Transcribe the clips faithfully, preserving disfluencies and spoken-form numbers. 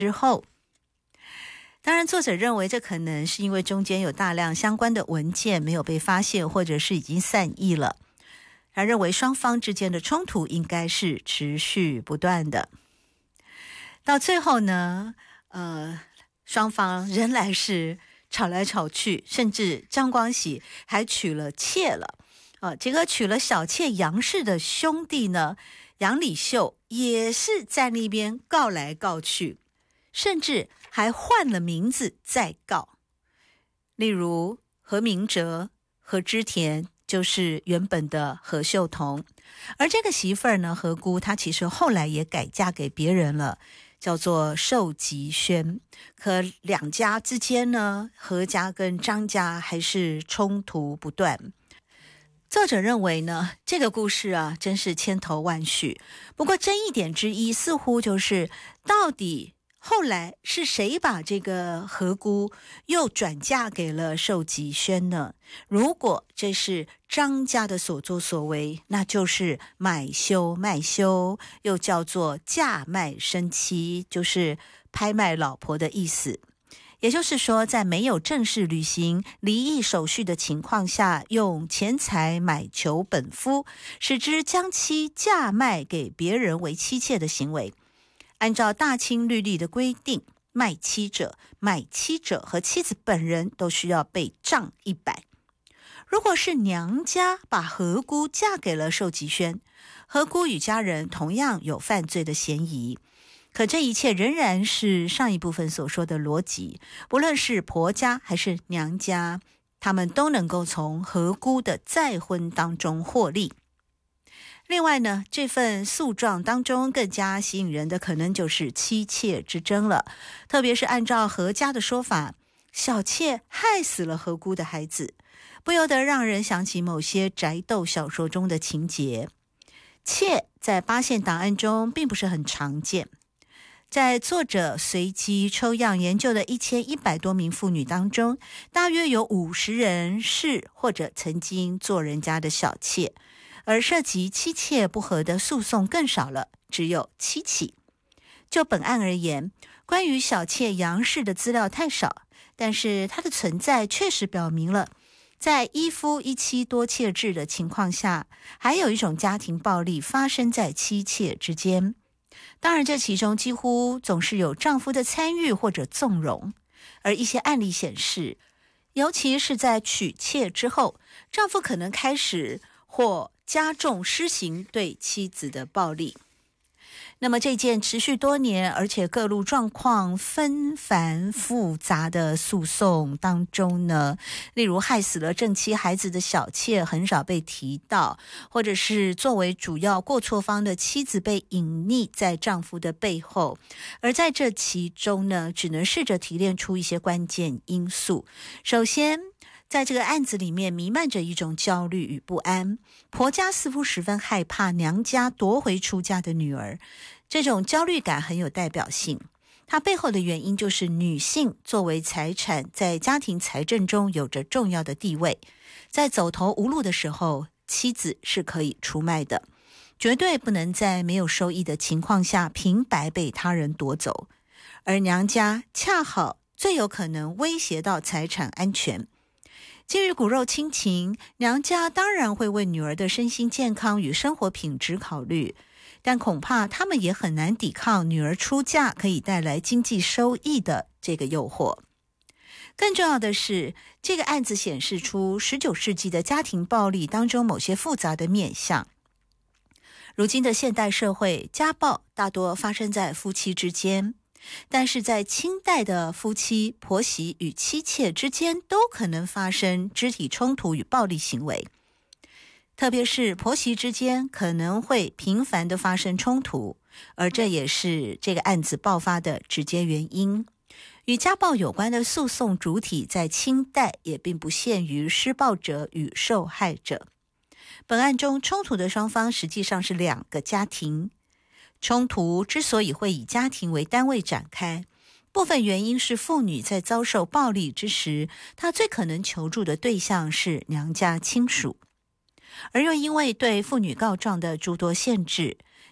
之后。当然，作者认为这可能是因为中间有大量相关的文件没有被发现，或者是已经散佚了。他认为双方之间的冲突应该是持续不断的。到最后呢，呃，双方仍然是吵来吵去，甚至张光喜还娶了妾了。呃，这个娶了小妾杨氏的兄弟呢，杨礼秀也是在那边告来告去，甚至还换了名字再告。例如何明哲、何之田就是原本的何秀彤，而这个媳妇儿呢，何姑，她其实后来也改嫁给别人了，叫做寿吉轩。可两家之间呢，何家跟张家还是冲突不断。作者认为呢，这个故事啊，真是千头万绪。不过争议点之一，似乎就是到底后来是谁把这个何姑又转嫁给了寿吉轩呢？如果这是张家的所作所为，那就是买修卖修，又叫做价卖身妻，就是拍卖老婆的意思。也就是说，在没有正式履行离异手续的情况下，用钱财买求本夫，使之将妻价卖给别人为妻妾的行为。按照大清律例的规定，卖妻者、买妻者和妻子本人都需要被杖一百。如果是娘家把何姑嫁给了寿吉轩，何姑与家人同样有犯罪的嫌疑。可这一切仍然是上一部分所说的逻辑，不论是婆家还是娘家，他们都能够从何姑的再婚当中获利。另外呢，这份诉状当中更加吸引人的可能就是妻妾之争了，特别是按照何家的说法，小妾害死了何姑的孩子，不由得让人想起某些宅斗小说中的情节。妾在八线档案中并不是很常见，在作者随机抽样研究的一千一百多名妇女当中，大约有五十人是或者曾经做人家的小妾，而涉及妻妾不和的诉讼更少了，只有七起。就本案而言，关于小妾杨氏的资料太少，但是它的存在确实表明了，在一夫一妻多妾制的情况下，还有一种家庭暴力发生在妻妾之间。当然，这其中几乎总是有丈夫的参与或者纵容，而一些案例显示，尤其是在娶妾之后，丈夫可能开始或加重施行对妻子的暴力。那么这件持续多年而且各路状况纷繁复杂的诉讼当中呢，例如害死了正妻孩子的小妾很少被提到，或者是作为主要过错方的妻子被隐匿在丈夫的背后，而在这其中呢，只能试着提炼出一些关键因素。首先，在这个案子里面弥漫着一种焦虑与不安，婆家似乎十分害怕娘家夺回出嫁的女儿，这种焦虑感很有代表性。它背后的原因就是女性作为财产在家庭财政中有着重要的地位，在走投无路的时候，妻子是可以出卖的，绝对不能在没有收益的情况下平白被他人夺走，而娘家恰好最有可能威胁到财产安全。基于骨肉亲情，娘家当然会为女儿的身心健康与生活品质考虑，但恐怕他们也很难抵抗女儿出嫁可以带来经济收益的这个诱惑。更重要的是，这个案子显示出十九世纪的家庭暴力当中某些复杂的面向。如今的现代社会，家暴大多发生在夫妻之间，但是在清代的夫妻、婆媳与妻妾之间都可能发生肢体冲突与暴力行为，特别是婆媳之间可能会频繁的发生冲突，而这也是这个案子爆发的直接原因。与家暴有关的诉讼主体在清代也并不限于施暴者与受害者。本案中冲突的双方实际上是两个家庭，冲突之所以会以家庭为单位展开，部分原因是妇女在遭受暴力之时，她最可能求助的对象是娘家亲属，而又因为对妇女告状的诸多限制，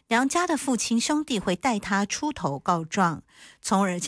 娘家的父亲兄弟会带他出头告状，从而将